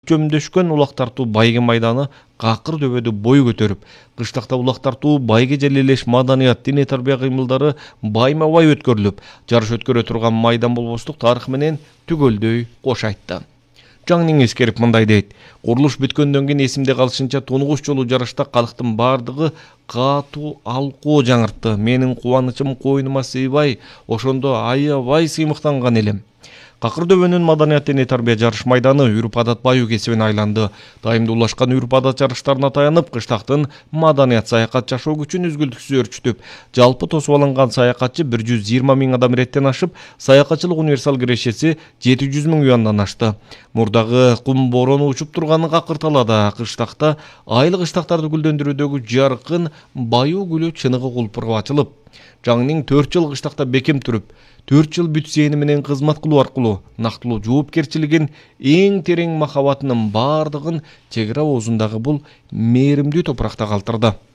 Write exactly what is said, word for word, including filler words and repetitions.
жөмдөшкөн улак тартуу байге майданы какыр дөбөдө бой көтөрүп, кыштакта улак тартуу байге желелеш маданият, диний тарбия кыймылдары байма-бай өткөрүлүп, жарыш өткөрө турган майдан болбостук тарых менен түгөлдөй кош айтты. Жаңның эскерип мындай дейт: курулуш бүткөндөн кийин эсимде калышынча тунугуш жолу жарышта калктын бардыгы катуу алкоо жаңыртты. Менин кубанычым койнума сыйбай, ошондо аябай сыймыктанган элем. Какыр дөбөнүн маданият диний тарбия жарыш майданы үрп-адат баюу кесибине айланды. Дайымдуулашкан үрп-адат жарыштарына таянып, кыштактын маданият саякат жашоо күчүн үзгүлтүксүз өрчүтүп, жалпы тосуп алынган саякатчы бир жүз жыйырма миң адам реттен ашып, саякатчылык универсал кирешеси жети жүз миң юандан ашты. Мурдагы кум борону учуп турганы какыр талаада, кыштакта айлы кыштактарды гүлдөндүрүүдөгү жаркын баюу гүлү чыныгы кулпуруп ачылып, жаңның төрт жыл кыштакта бекем туруп, төрт жыл бүт зээни менен кызмат кылуу аркылуу нактылуу жоопкерчилигин, эң терең махабатынын бардыгын чек ара оозундагы бул мээримдүү топуракта калтырды.